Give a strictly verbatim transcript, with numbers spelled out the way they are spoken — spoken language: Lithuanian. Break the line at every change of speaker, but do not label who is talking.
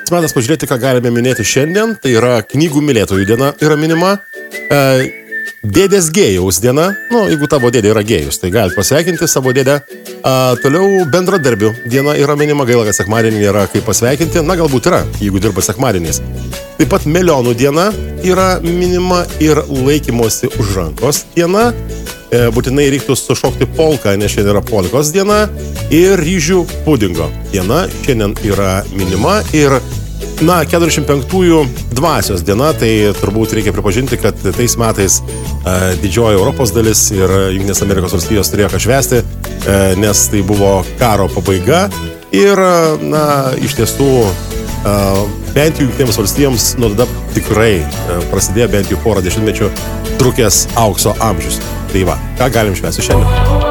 Metas pažiūrėti, ką galime minėti šiandien. Tai yra knygų mylėtojų diena yra minima. E, dėdės gėjaus diena. Nu, jeigu tavo dėdė yra gėjus, tai galite pasveikinti savo dėdę. E, toliau bendradarbių diena yra minima. Gaila, kad sekmadienį nėra kaip pasveikinti. Na, galbūt yra, jeigu dirba sekmadieniais. Taip pat melionų diena yra minima ir laikymosi už rankos diena. E, būtinai reiktų sušokti polką, nes šiandien yra polkos diena. Ir ryžių pudingo diena šiandien yra minima. Ir na, keturiasdešimt penktųjų dvasios diena, tai turbūt reikia pripažinti, kad tais metais e, didžioji Europos dalis ir Jungtinės Amerikos valstijos turėjo ką švęsti, e, nes tai buvo karo pabaiga. Ir, na, iš tiesų, e, bent jau Jungtinėms valstijoms nuo tada tikrai e, prasidėjo bent jau porą dešimtmečių trukęs aukso amžius. Tai va, ką galim švęsti šiandien?